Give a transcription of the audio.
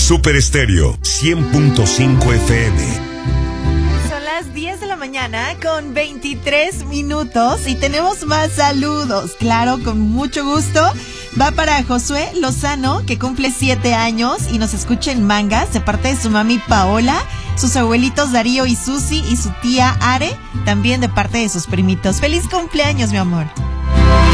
Super Estéreo 100.5 FM. Son las 10 de la mañana con 23 minutos y tenemos más saludos. Claro, con mucho gusto. Va para Josué Lozano, que cumple 7 años y nos escucha en Mangas, de parte de su mami Paola, sus abuelitos Darío y Susi y su tía Are, también de parte de sus primitos. ¡Feliz cumpleaños, mi amor!